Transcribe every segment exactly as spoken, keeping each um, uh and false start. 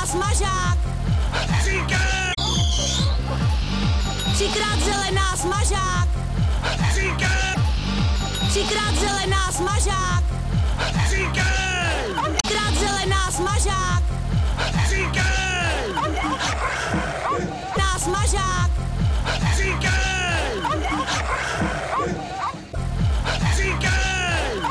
smažák. Říkám! Třikrát zelená smažák. Říkám! Třikrát zelená smažák. Říkám! Třikrát zelená smažák. Říkám! Na smažák. Říkám! Říkám!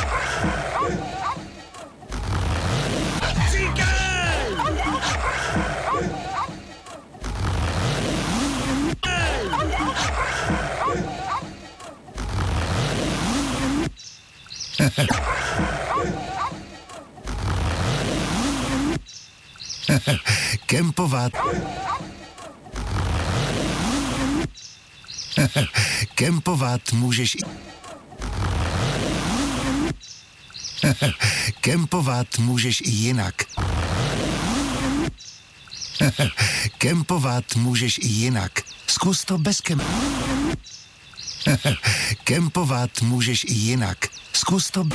Kempovat. Kempovat můžeš i... Kempovat můžeš i jinak. Kempovat můžeš i jinak. Zkus to bez kemp... Kempovat můžeš i jinak. Zkus to...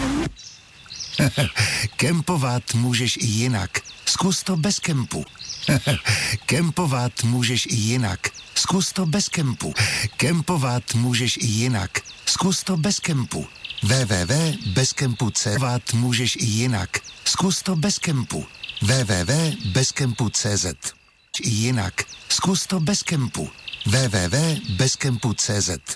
Kempovat můžeš i jinak. Zkus to bez kempu. Kempovat můžeš i jinak. Zkus to bez kempu. Kempovat můžeš i jinak. Zkus to bez kempu. w w w tečka bez kempu tečka cé zet můžeš i jinak. Zkus to bez kempu. w w w tečka bez kempu tečka cé zet I jinak. Zkus to bez kempu. w w w tečka bez kempu tečka cé zet